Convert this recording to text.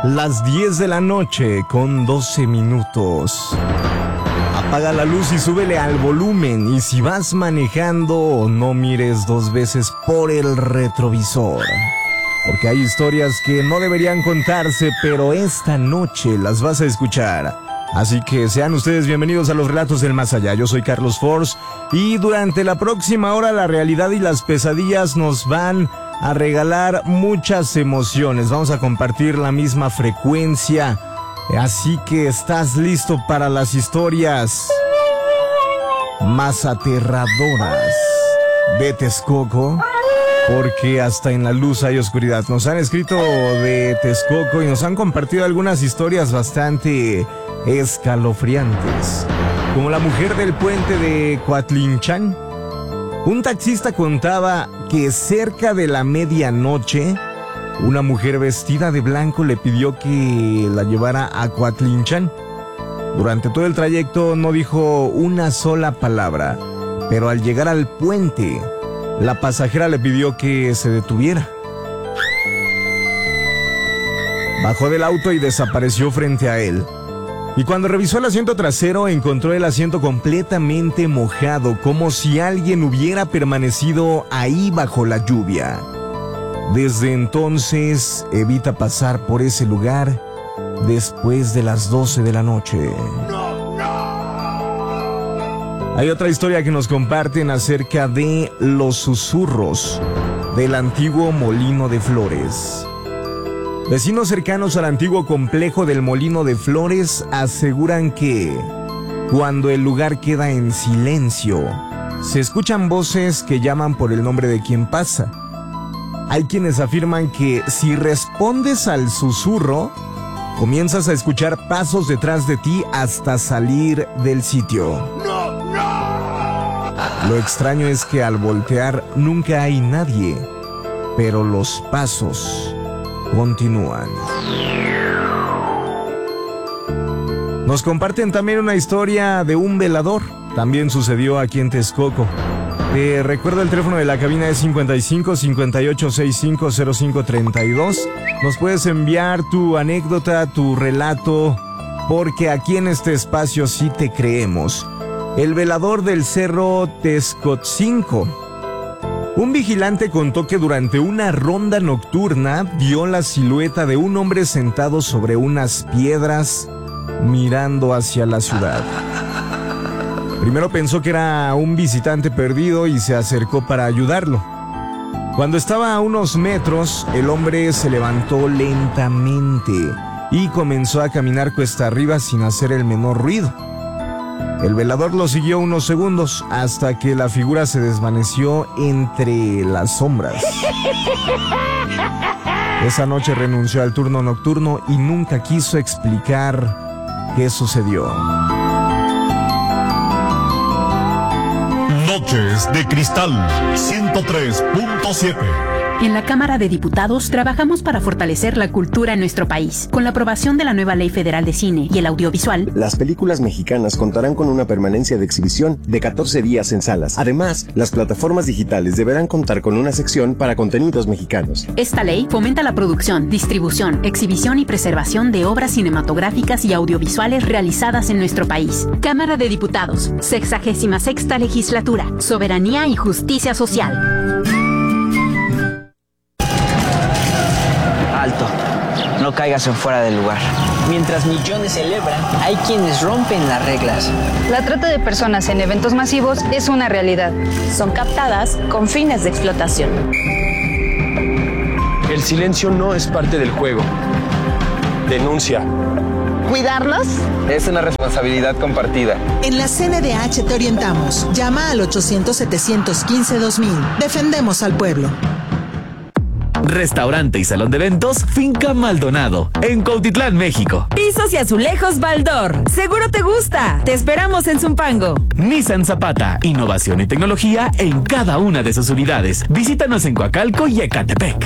Las 10 de la noche con 12 minutos. Apaga la luz y súbele al volumen. Y si vas manejando, no mires dos veces por el retrovisor. Porque hay historias que no deberían contarse, pero esta noche las vas a escuchar. Así que sean ustedes bienvenidos a los Relatos del Más Allá. Yo soy Carlos Force y durante la próxima hora la realidad y las pesadillas nos van a regalar muchas emociones. Vamos a compartir la misma frecuencia. Así que estás listo para las historias más aterradoras de Texcoco. Porque hasta en la luz hay oscuridad. Nos han escrito de Texcoco y nos han compartido algunas historias bastante escalofriantes. Como la mujer del puente de Coatlinchan. Un taxista contaba que cerca de la medianoche, una mujer vestida de blanco le pidió que la llevara a Coatlinchan. Durante todo el trayecto no dijo una sola palabra, pero al llegar al puente, la pasajera le pidió que se detuviera. Bajó del auto y desapareció frente a él. Y cuando revisó el asiento trasero, encontró el asiento completamente mojado, como si alguien hubiera permanecido ahí bajo la lluvia. Desde entonces, evita pasar por ese lugar después de las 12 de la noche. Hay otra historia que nos comparten acerca de los susurros del antiguo Molino de Flores. Vecinos cercanos al antiguo complejo del Molino de Flores aseguran que cuando el lugar queda en silencio, se escuchan voces que llaman por el nombre de quien pasa. Hay quienes afirman que si respondes al susurro, comienzas a escuchar pasos detrás de ti hasta salir del sitio. Lo extraño es que al voltear nunca hay nadie, pero los pasos continúan. Nos comparten también una historia de un velador. También sucedió aquí en Texcoco. Recuerda el teléfono de la cabina es 55 58 65 05 32. Nos puedes enviar tu anécdota, tu relato, porque aquí en este espacio sí te creemos. El velador del cerro Texcotzinco. Un vigilante contó que durante una ronda nocturna vio la silueta de un hombre sentado sobre unas piedras mirando hacia la ciudad. Primero pensó que era un visitante perdido y se acercó para ayudarlo. Cuando estaba a unos metros, el hombre se levantó lentamente y comenzó a caminar cuesta arriba sin hacer el menor ruido. El velador lo siguió unos segundos hasta que la figura se desvaneció entre las sombras. Esa noche renunció al turno nocturno y nunca quiso explicar qué sucedió. Noches de Cristal 103.7. En la Cámara de Diputados trabajamos para fortalecer la cultura en nuestro país. Con la aprobación de la nueva Ley Federal de Cine y el Audiovisual, las películas mexicanas contarán con una permanencia de exhibición de 14 días en salas. Además, las plataformas digitales deberán contar con una sección para contenidos mexicanos. Esta ley fomenta la producción, distribución, exhibición y preservación de obras cinematográficas y audiovisuales realizadas en nuestro país. Cámara de Diputados, 66ª Legislatura, Soberanía y Justicia Social. Alto, no caigas en fuera del lugar. Mientras millones celebran, hay quienes rompen las reglas. La trata de personas en eventos masivos es una realidad. Son captadas con fines de explotación. El silencio no es parte del juego. Denuncia. ¿Cuidarnos? Es una responsabilidad compartida. En la CNDH te orientamos. Llama al 800-715-2000. Defendemos al pueblo. Restaurante y salón de eventos Finca Maldonado, en Cuautitlán, México. Pisos y azulejos Baldor. Seguro te gusta. Te esperamos en Zumpango. Nissan Zapata, innovación y tecnología en cada una de sus unidades. Visítanos en Coacalco y Ecatepec.